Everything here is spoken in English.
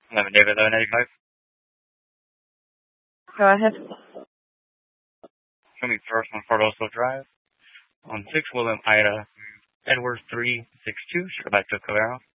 David 1185. Go ahead. Show me first on Cardoso Drive. On 6 William Ida, Edwards 362, should go back to Calero.